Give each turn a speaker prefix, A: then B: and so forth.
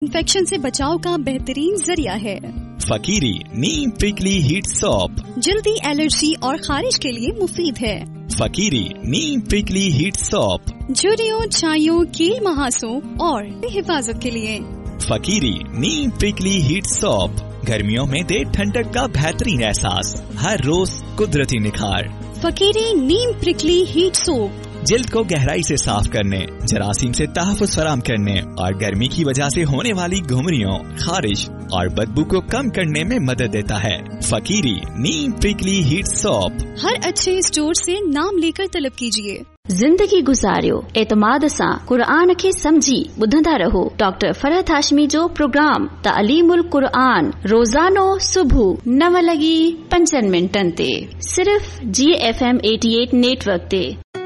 A: Infection से बचाव का बेहतरीन जरिया है।
B: फकीरी नीम प्रिकली हीट सोप
A: जल्दी एलर्जी और खारिश के लिए मुफीद है।
B: फकीरी नीम प्रिकली हीट सोप
A: झुर्रियों, छाइयों, कील महासों और हिफाजत के लिए।
B: फकीरी नीम प्रिकली हीट सोप गर्मियों में दे ठंडक का बेहतरीन एहसास, हर रोज कुदरती निखार।
A: फकीरी नीम प्रिकली हीट सोप
B: जिल्द को गहराई से साफ करने, जरासीम से तहफ़्फ़ुज़ फराहम करने और गर्मी की वजह से होने वाली घुमरियों, खारिश और बदबू को कम करने में मदद देता है। फकीरी नीम प्रिकली हीट सोप
A: हर अच्छे स्टोर से नाम लेकर तलब कीजिए।
C: जिंदगी गुजारियो एतमाद सां कुरान खे समझी ॿुधंदा रहो। डॉक्टर फरहत हाशमी जो प्रोग्राम तालीमुल कुरान रोजानो सुबह 9:05 ते सिर्फ GFM 88 नेटवर्क ते।